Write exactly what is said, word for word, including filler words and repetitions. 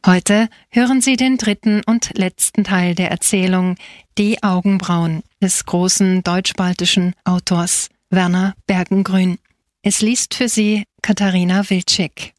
Heute hören Sie den dritten und letzten Teil der Erzählung Die Augenbrauen des großen deutsch-baltischen Autors Werner Bergengruen. Es liest für Sie Katharina Wilczek.